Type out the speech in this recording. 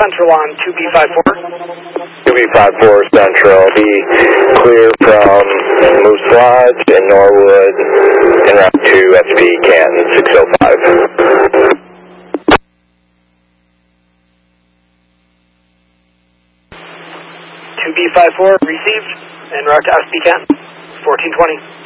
Central on 2B54. 2B54 Central, be clear from Moose Lodge and Norwood en route to SP Canton 605. 2B54 received en route to SP Canton 1420.